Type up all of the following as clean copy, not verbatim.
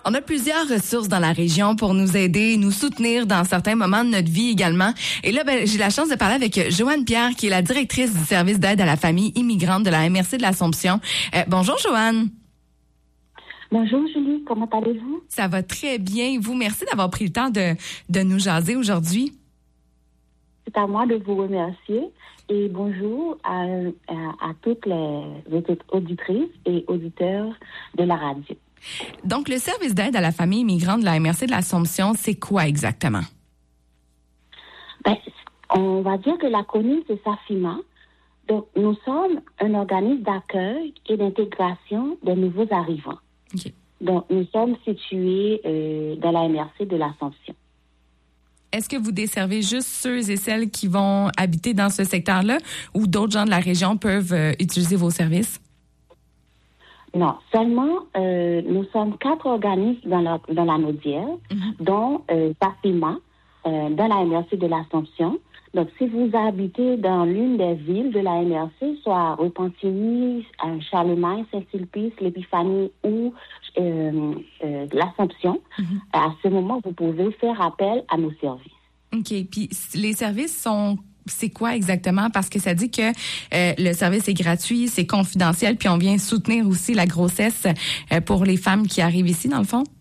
On a plusieurs ressources dans la région pour nous aider, nous soutenir dans certains moments de notre vie également. Et là, j'ai la chance de parler avec Joanne Pierre, qui est la directrice du service d'aide à la famille immigrante de la MRC de l'Assomption. Bonjour, Joanne. Bonjour, Julie. Comment allez-vous? Ça va très bien. Vous, merci d'avoir pris le temps de nous jaser aujourd'hui. C'est à moi de vous remercier. Et bonjour à toutes les auditrices et auditeurs de la radio. Donc, le service d'aide à la famille immigrante de la MRC de l'Assomption, c'est quoi exactement? On va dire que l'acronyme, c'est SAFIMA. Donc, nous sommes un organisme d'accueil et d'intégration des nouveaux arrivants. Okay. Donc, nous sommes situés dans la MRC de l'Assomption. Est-ce que vous desservez juste ceux et celles qui vont habiter dans ce secteur-là ou d'autres gens de la région peuvent utiliser vos services? Non, seulement nous sommes 4 organismes dans la Naudière, dont SAFIMA, dans la MRC de l'Assomption. Donc, si vous habitez dans l'une des villes de la MRC, soit Repentigny, Charlemagne, Saint-Sulpice, l'Épiphanie ou l'Assomption, à ce moment, vous pouvez faire appel à nos services. OK. Puis, les services c'est quoi exactement? Parce que ça dit que le service est gratuit, c'est confidentiel, puis on vient soutenir aussi la grossesse pour les femmes qui arrivent ici, dans le fond?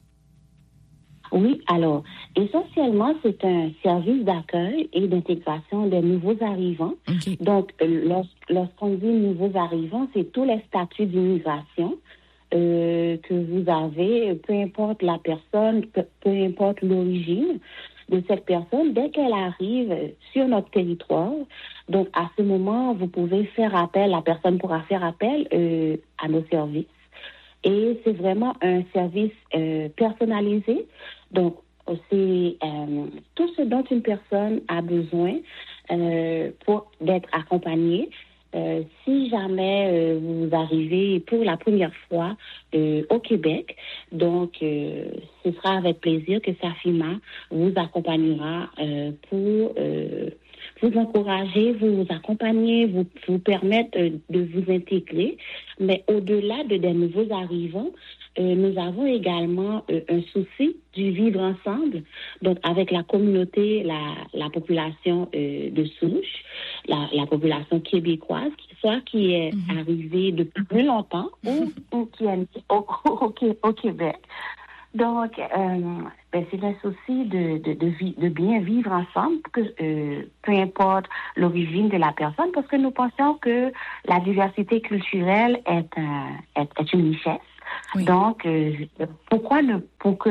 Oui, alors, essentiellement, c'est un service d'accueil et d'intégration des nouveaux arrivants. Okay. Donc, lorsqu'on dit nouveaux arrivants, c'est tous les statuts d'immigration que vous avez, peu importe la personne, peu importe l'origine de cette personne, dès qu'elle arrive sur notre territoire. Donc, à ce moment, vous pouvez faire appel, la personne pourra faire appel à nos services. Et c'est vraiment un service personnalisé. Donc, c'est tout ce dont une personne a besoin pour d'être accompagnée. Si jamais vous arrivez pour la première fois au Québec, donc ce sera avec plaisir que SAFIMA vous accompagnera pour vous encourager, vous accompagner, vous permettre de vous intégrer. Mais au-delà des nouveaux arrivants, nous avons également un souci du vivre ensemble, donc avec la communauté, la population de souche, la population québécoise, soit qui est arrivée depuis plus longtemps ou qui est au Québec. Donc, c'est un souci de bien vivre ensemble, peu importe l'origine de la personne, parce que nous pensons que la diversité culturelle est une richesse. Oui. Donc, pourquoi ne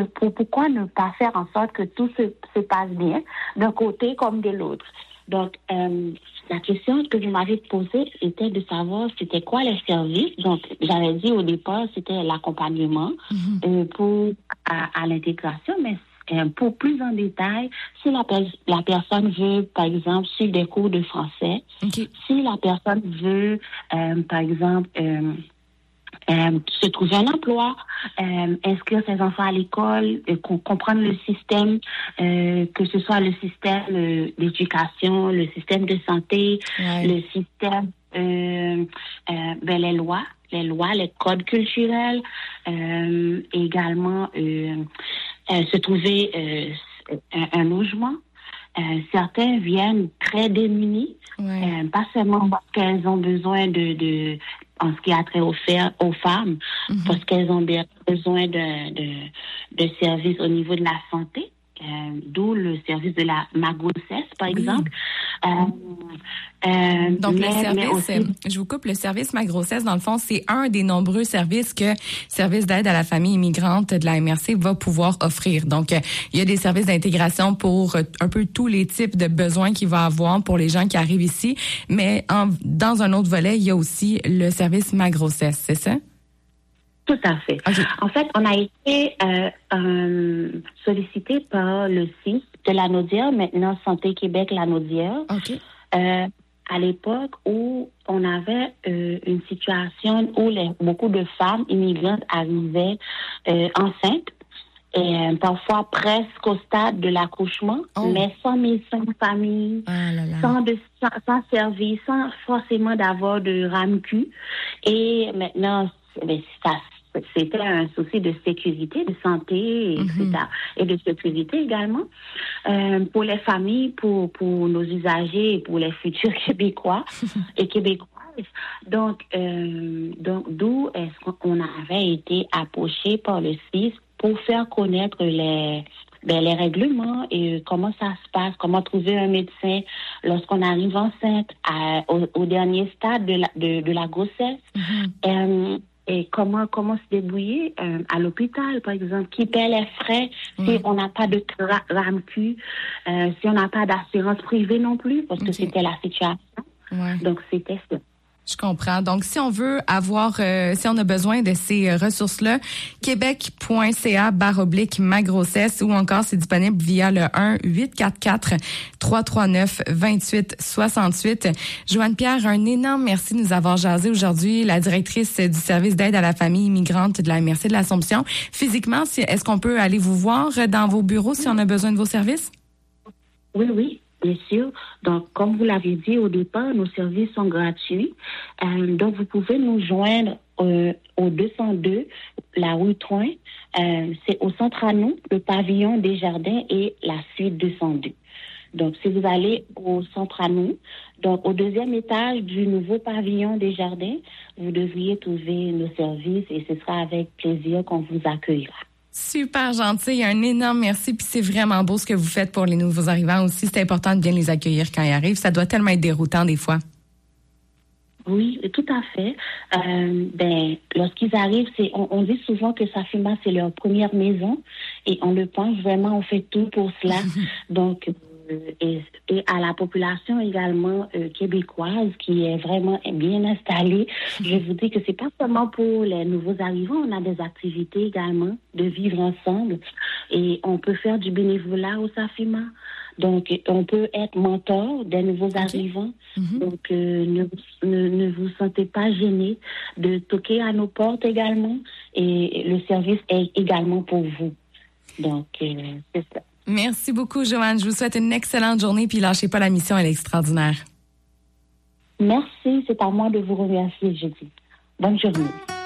pas faire en sorte que tout se passe bien d'un côté comme de l'autre? Donc, la question que vous m'avez posée était de savoir c'était quoi les services. Donc, j'avais dit au départ, c'était l'accompagnement à l'intégration, mais pour plus en détail, si la personne veut, par exemple, suivre des cours de français, si la personne veut, par exemple, se trouver un emploi, inscrire ses enfants à l'école, comprendre le système, que ce soit le système d'éducation, le système de santé, le système, les lois, les codes culturels, également se trouver un logement. Certains viennent très démunis, pas seulement parce qu'elles ont besoin en ce qui a trait aux femmes, parce qu'elles ont besoin de services au niveau de la santé, d'où le service de ma grossesse, par exemple. Donc, le service, je vous coupe, le service Ma Grossesse, dans le fond, c'est un des nombreux services que Service d'aide à la famille immigrante de la MRC va pouvoir offrir. Donc, il y a des services d'intégration pour un peu tous les types de besoins qu'il va avoir pour les gens qui arrivent ici, mais dans un autre volet, il y a aussi le service Ma Grossesse, c'est ça? Tout à fait. Okay. En fait, on a été sollicité par le site de la Naudière, maintenant Santé Québec la Naudière. Okay. À l'époque où on avait une situation où beaucoup de femmes immigrantes arrivaient enceintes et parfois presque au stade de l'accouchement, mais sans médecin de famille, sans service, sans forcément d'avoir de RAMQ. Et maintenant, c'était un souci de sécurité, de santé, etc. Et de sécurité également. Pour les familles, pour nos usagers et pour les futurs Québécois et Québécoises. Donc, d'où est-ce qu'on avait été approché par le CIS pour faire connaître les règlements et comment ça se passe, comment trouver un médecin lorsqu'on arrive enceinte au dernier stade de la grossesse. Et comment se débrouiller à l'hôpital, par exemple, qui paie les frais si on n'a pas de RAMQ, si on n'a pas d'assurance privée non plus, parce que c'était la situation. Donc, c'était ça. Je comprends. Donc, si on veut avoir, si on a besoin de ces ressources-là, québec.ca/ma-grossesse ou encore c'est disponible via le 1-844-339-2868. Joanne Pierre, un énorme merci de nous avoir jasé aujourd'hui, la directrice du service d'aide à la famille immigrante de la MRC de l'Assomption. Physiquement, est-ce qu'on peut aller vous voir dans vos bureaux si on a besoin de vos services? Oui. Bien sûr. Donc, comme vous l'avez dit au départ, nos services sont gratuits. Donc, vous pouvez nous joindre au 202, la rue Troin. C'est au centre à nous, le pavillon des Jardins et la suite 202. Donc, si vous allez au centre à nous, donc au deuxième étage du nouveau pavillon des Jardins, vous devriez trouver nos services et ce sera avec plaisir qu'on vous accueillera. Super gentil, un énorme merci. Puis c'est vraiment beau ce que vous faites pour les nouveaux arrivants aussi. C'est important de bien les accueillir quand ils arrivent. Ça doit tellement être déroutant des fois. Oui, tout à fait. Lorsqu'ils arrivent, on dit souvent que Safima, c'est leur première maison et on le pense vraiment, on fait tout pour cela. Donc, et à la population également québécoise qui est vraiment bien installée, je vous dis que c'est pas seulement pour les nouveaux arrivants, on a des activités également de vivre ensemble et on peut faire du bénévolat au Safima. Donc, on peut être mentor des nouveaux arrivants. Donc, ne vous sentez pas gênés de toquer à nos portes également et le service est également pour vous. Donc, c'est ça. Merci beaucoup, Joanne. Je vous souhaite une excellente journée puis lâchez pas la mission, elle est extraordinaire. Merci, c'est à moi de vous remercier, je dis. Bonne journée.